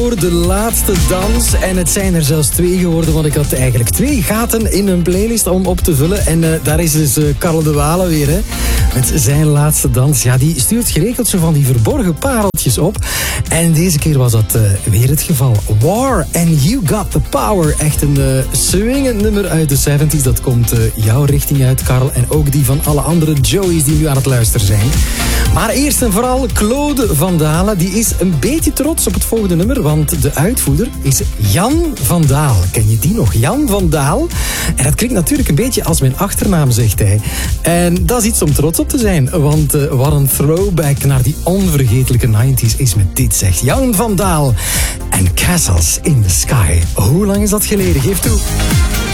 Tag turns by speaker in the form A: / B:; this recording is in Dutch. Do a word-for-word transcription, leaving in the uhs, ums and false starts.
A: Voor de laatste dans. En het zijn er zelfs twee geworden, want ik had eigenlijk twee gaten in een playlist om op te vullen. En uh, daar is dus uh, Karel de Wale weer, hè. Met zijn laatste dans. Ja, die stuurt geregeld zo van die verborgen pareltjes op. En deze keer was dat uh, weer het geval. War and You Got The Power. Echt een uh, swingend nummer uit de zeventig. Dat komt uh, jouw richting uit, Karel. En ook die van alle andere Joey's die nu aan het luisteren zijn. Maar eerst en vooral Claude van Dalen. Die is een beetje trots op het volgende nummer. Want de uitvoerder is Jan van Daal. Ken je die nog? Jan van Daal. En dat klinkt natuurlijk een beetje als mijn achternaam, zegt hij. En dat is iets om trots op te zijn. Want uh, wat een throwback naar die onvergetelijke nineties is met dit, zegt Jan van Daal. En Castles in the Sky. Hoe lang is dat geleden? Geef toe.